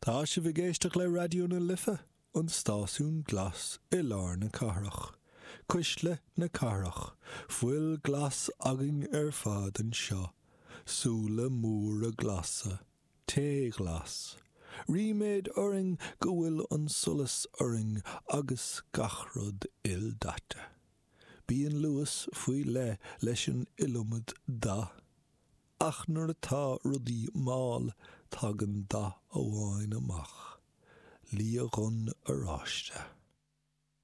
Tá sé bhí géisteach le radio na Lithe, an stáisiún glas I lár na carach. Cuisle na carach, fuil glas agin fad an seo, súla múra glasa, té glas. Riméid oring go bhfuil an solas oring agus gachrod data. Bíon luas faoi leis an ilumad da. Ach nuair atá rudaí máil tagan da amháin amach. Lí a run aráiste.